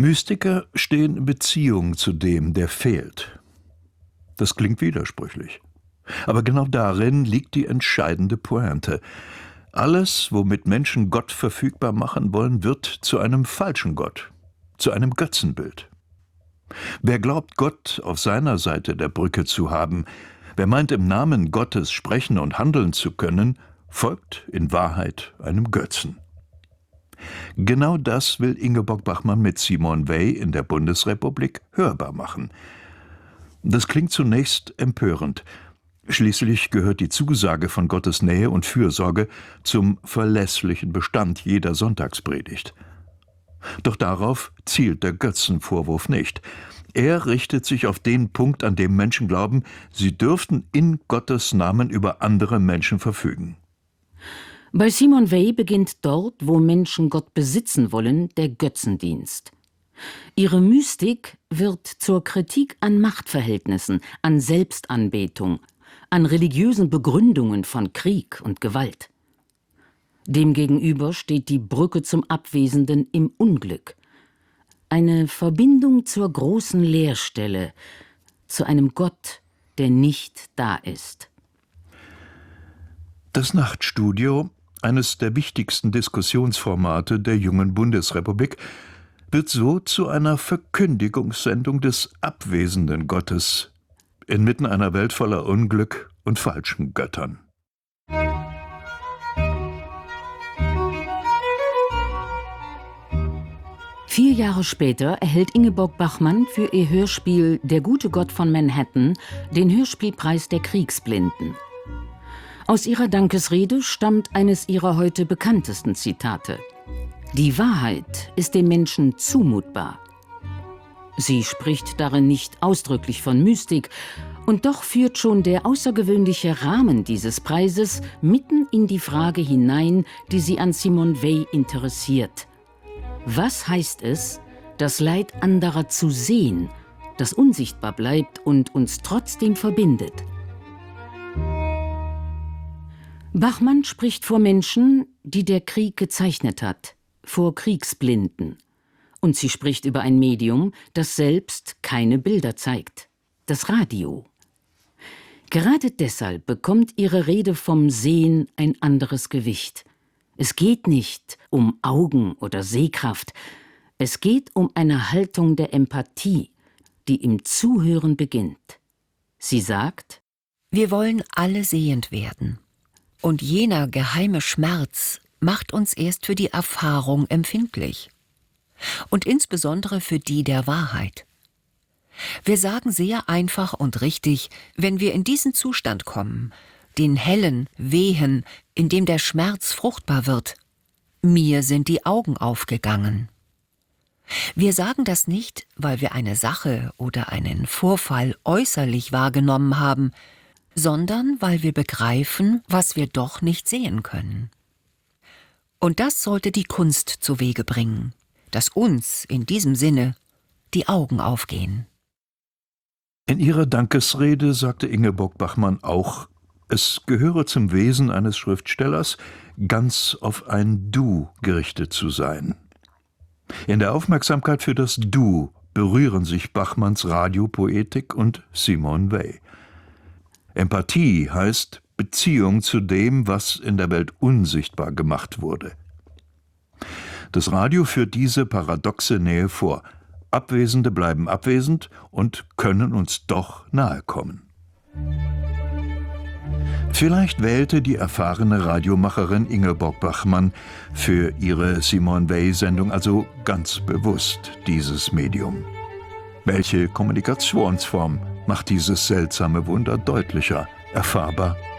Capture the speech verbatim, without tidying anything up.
Mystiker stehen in Beziehung zu dem, der fehlt. Das klingt widersprüchlich. Aber genau darin liegt die entscheidende Pointe. Alles, womit Menschen Gott verfügbar machen wollen, wird zu einem falschen Gott, zu einem Götzenbild. Wer glaubt, Gott auf seiner Seite der Brücke zu haben, wer meint, im Namen Gottes sprechen und handeln zu können, folgt in Wahrheit einem Götzen. Genau das will Ingeborg Bachmann mit Simone Weil in der Bundesrepublik hörbar machen. Das klingt zunächst empörend. Schließlich gehört die Zusage von Gottes Nähe und Fürsorge zum verlässlichen Bestand jeder Sonntagspredigt. Doch darauf zielt der Götzenvorwurf nicht. Er richtet sich auf den Punkt, an dem Menschen glauben, sie dürften in Gottes Namen über andere Menschen verfügen. Bei Simone Weil beginnt dort, wo Menschen Gott besitzen wollen, der Götzendienst. Ihre Mystik wird zur Kritik an Machtverhältnissen, an Selbstanbetung, an religiösen Begründungen von Krieg und Gewalt. Demgegenüber steht die Brücke zum Abwesenden im Unglück. Eine Verbindung zur großen Leerstelle, zu einem Gott, der nicht da ist. Das Nachtstudio, eines der wichtigsten Diskussionsformate der jungen Bundesrepublik, wird so zu einer Verkündigungssendung des abwesenden Gottes inmitten einer Welt voller Unglück und falschen Göttern. Vier Jahre später erhält Ingeborg Bachmann für ihr Hörspiel »Der gute Gott von Manhattan« den Hörspielpreis der Kriegsblinden. Aus ihrer Dankesrede stammt eines ihrer heute bekanntesten Zitate: »Die Wahrheit ist dem Menschen zumutbar.« Sie spricht darin nicht ausdrücklich von Mystik, und doch führt schon der außergewöhnliche Rahmen dieses Preises mitten in die Frage hinein, die sie an Simone Weil interessiert. Was heißt es, das Leid anderer zu sehen, das unsichtbar bleibt und uns trotzdem verbindet? Bachmann spricht vor Menschen, die der Krieg gezeichnet hat, vor Kriegsblinden. Und sie spricht über ein Medium, das selbst keine Bilder zeigt, das Radio. Gerade deshalb bekommt ihre Rede vom Sehen ein anderes Gewicht. Es geht nicht um Augen oder Sehkraft, es geht um eine Haltung der Empathie, die im Zuhören beginnt. Sie sagt: Wir wollen alle sehend werden. Und jener geheime Schmerz macht uns erst für die Erfahrung empfindlich. Und insbesondere für die der Wahrheit. Wir sagen sehr einfach und richtig, wenn wir in diesen Zustand kommen, den hellen Wehen, in dem der Schmerz fruchtbar wird: Mir sind die Augen aufgegangen. Wir sagen das nicht, weil wir eine Sache oder einen Vorfall äußerlich wahrgenommen haben, sondern weil wir begreifen, was wir doch nicht sehen können. Und das sollte die Kunst zu Wege bringen, dass uns in diesem Sinne die Augen aufgehen. In ihrer Dankesrede sagte Ingeborg Bachmann auch, es gehöre zum Wesen eines Schriftstellers, ganz auf ein Du gerichtet zu sein. In der Aufmerksamkeit für das Du berühren sich Bachmanns Radiopoetik und Simone Weil. Empathie heißt Beziehung zu dem, was in der Welt unsichtbar gemacht wurde. Das Radio führt diese paradoxe Nähe vor. Abwesende bleiben abwesend und können uns doch nahe kommen. Vielleicht wählte die erfahrene Radiomacherin Ingeborg Bachmann für ihre Simone Weil-Sendung also ganz bewusst dieses Medium. Welche Kommunikationsform macht dieses seltsame Wunder deutlicher, erfahrbar